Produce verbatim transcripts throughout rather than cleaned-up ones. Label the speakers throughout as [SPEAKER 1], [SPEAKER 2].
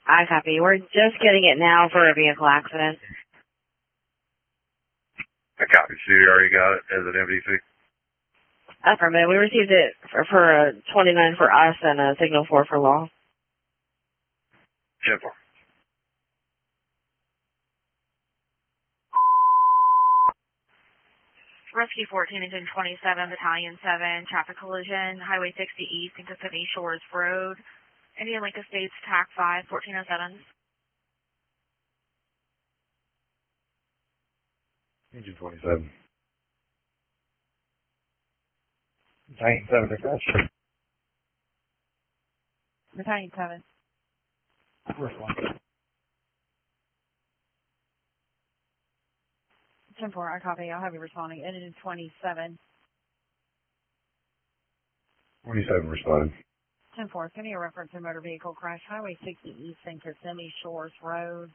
[SPEAKER 1] I copy. We're just getting it now for a vehicle accident.
[SPEAKER 2] I copy. So you already got it as an M D C?
[SPEAKER 1] Affirmative. We received it for, for a twenty-nine for us and a signal four for law.
[SPEAKER 2] ten four.
[SPEAKER 3] Rescue fourteen, Engine twenty-seven, Battalion seven, traffic collision, Highway sixty East, in Kissimmee Shores Road, Indian Lake Estates, T A C five, fourteen oh seven.
[SPEAKER 2] Engine twenty-seven.
[SPEAKER 4] Battalion seven, dispatch.
[SPEAKER 5] Battalion seven.
[SPEAKER 4] Respond.
[SPEAKER 5] ten four, I copy. I'll have you responding. Engine twenty-seven.
[SPEAKER 2] twenty-seven responded.
[SPEAKER 5] ten four, send me a reference to motor vehicle crash, Highway sixty East and Kissimmee Shores Road.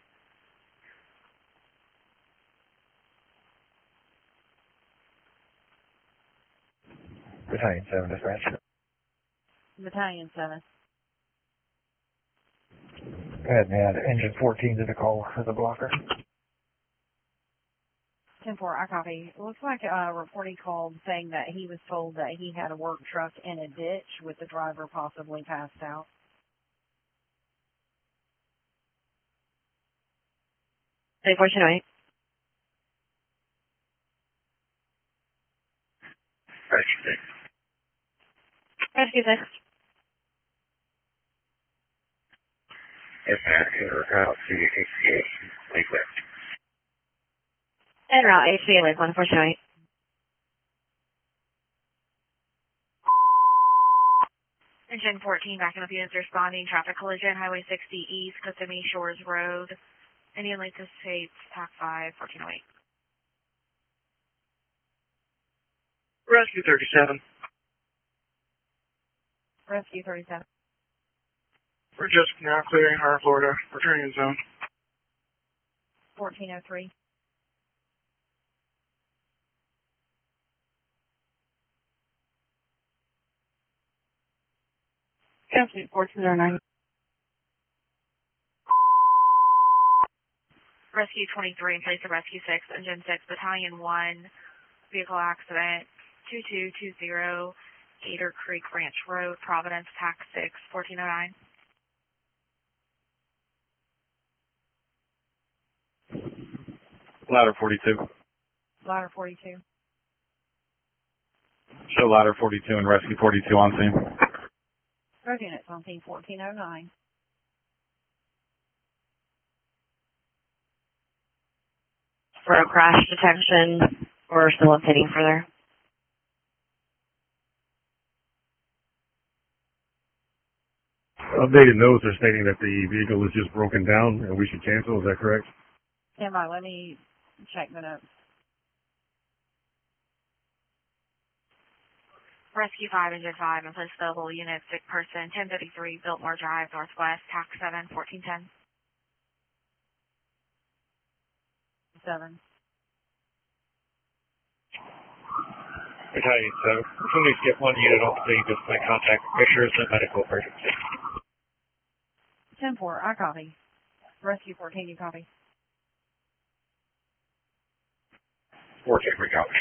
[SPEAKER 4] Battalion seven, dispatch.
[SPEAKER 5] Battalion seven.
[SPEAKER 4] Go ahead and add engine fourteen to the call as a blocker.
[SPEAKER 5] ten four, I copy. It looks like a reporting called saying that he was told that he had a work truck in a ditch with the driver possibly passed out.
[SPEAKER 1] Say fourteen oh eight.
[SPEAKER 2] Rescue six.
[SPEAKER 1] Rescue six.
[SPEAKER 2] Impact or out to H C A. Lakewood.
[SPEAKER 1] En route, H C A Lakeland, fourteen oh eight.
[SPEAKER 3] Engine fourteen, backing up units responding, traffic collision, Highway sixty East, Kissimmee Shores Road, Indian Lake Estates, T A C five, fourteen oh eight.
[SPEAKER 2] Rescue thirty-seven.
[SPEAKER 5] Rescue thirty-seven.
[SPEAKER 6] We're just now clearing Harbor, Florida. Returning in zone.
[SPEAKER 5] fourteen oh three.
[SPEAKER 1] Rescue fourteen oh nine.
[SPEAKER 3] Rescue twenty-three, in place of Rescue six, Engine six, Battalion one, vehicle accident, two two two zero, Gator Creek Ranch Road, Providence, T A C six, fourteen oh nine.
[SPEAKER 7] Ladder forty-two.
[SPEAKER 5] Ladder forty-two.
[SPEAKER 7] Show ladder forty-two and rescue forty-two on scene.
[SPEAKER 5] Road units on scene fourteen oh nine.
[SPEAKER 1] For a crash detection, we're still updating further.
[SPEAKER 2] Updated notes are stating that the vehicle is just broken down and we should cancel. Is that correct?
[SPEAKER 5] Stand by. Let me check the notes.
[SPEAKER 3] Rescue five, Engine five, in place of the whole unit, sick person, ten thirty-three, Biltmore Drive, Northwest, T A C seven, fourteen ten.
[SPEAKER 5] seven.
[SPEAKER 4] Battalion seven. Somebody get one unit off the scene, just make contact. Make sure it's a medical emergency.
[SPEAKER 5] ten four, I copy. Rescue fourteen, you copy.
[SPEAKER 2] fourteen, we copy.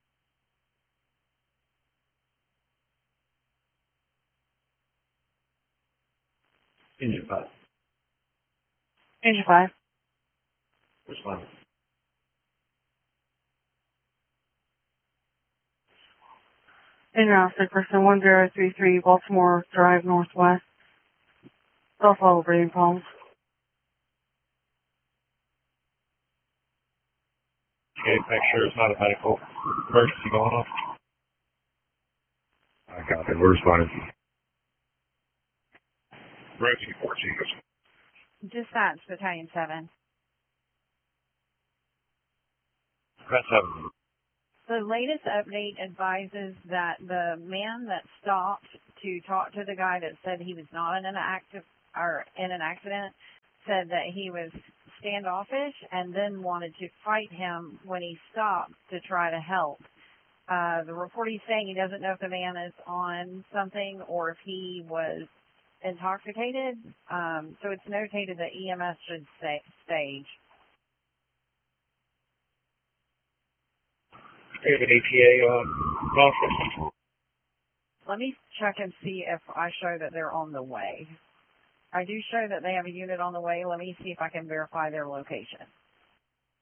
[SPEAKER 2] Engine five.
[SPEAKER 1] Engine five.
[SPEAKER 2] Respond.
[SPEAKER 1] En route, sick person one zero three three, Baltimore Drive, Northwest. Self-follow breathing problems.
[SPEAKER 4] Okay, make sure it's not a medical emergency going on.
[SPEAKER 2] I copy. We're responding. Rescue fourteen.
[SPEAKER 5] Dispatch, Battalion seven.
[SPEAKER 4] Press seven.
[SPEAKER 5] The latest update advises that the man that stopped to talk to the guy that said he was not in an active or in an accident said that he was standoffish and then wanted to fight him when he stopped to try to help. Uh, the report he's saying he doesn't know if the man is on something or if he was intoxicated. Um, so it's notated that E M S should stay, stage.
[SPEAKER 4] We have an A T A on office.
[SPEAKER 5] Let me check and see if I show that they're on the way. I do show that they have a unit on the way. Let me see if I can verify their location.